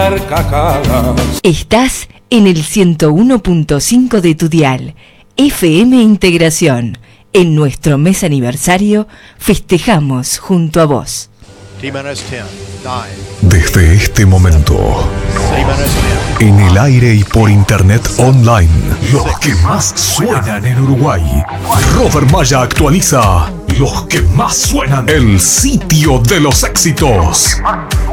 carcajadas. Estás en el 101.5 de tu dial, FM Integración. En nuestro mes aniversario festejamos junto a vos. Desde este momento, en el aire y por internet online, los que más suenan en Uruguay. Robert Maya actualiza los que más suenan, el sitio de los éxitos.